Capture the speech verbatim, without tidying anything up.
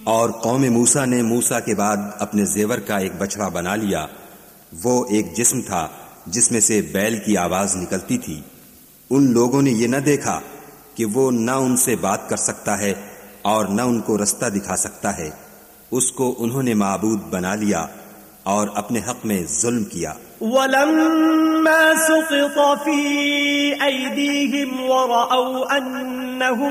और कौम मूसा ने मूसा के बाद अपने जेवर का एक बछड़ा बना लिया। वो एक जिस्म था जिसमें से बैल की आवाज निकलती थी। उन लोगों ने ये न देखा कि वो न उनसे बात कर सकता है और न उनको रास्ता दिखा सकता है। उसको उन्होंने माबूद बना लिया और अपने हक में जुल्म किया। वलम्मा सुक़ित फ़ी अयदीहिम वरअव अन्नहुम